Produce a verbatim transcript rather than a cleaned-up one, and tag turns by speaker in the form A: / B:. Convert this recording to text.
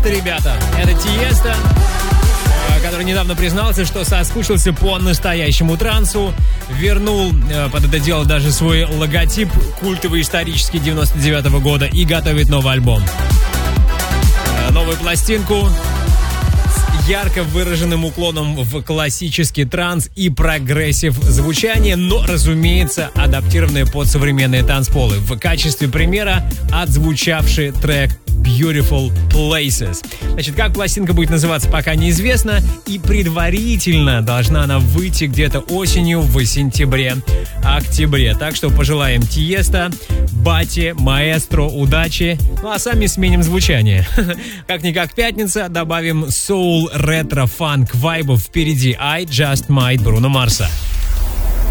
A: Тиеста, ребята. Это Тиеста, который недавно признался, что соскучился по настоящему трансу. Вернул под это дело даже свой логотип, культовый исторический девяносто девятого года, и готовит новый альбом. Новую пластинку с ярко выраженным уклоном в классический транс и прогрессив звучание, но, разумеется, адаптированное под современные танцполы. В качестве примера отзвучавший трек Beautiful Places. Значит, как пластинка будет называться, пока неизвестно, и предварительно должна она выйти где-то осенью, в сентябре, октябре. Так что пожелаем Тиеста, Бате, Маэстро удачи, ну а сами сменим звучание. Как-никак пятница, добавим соул, ретро, фанк, вайбов впереди. I Just Might Бруно Марса.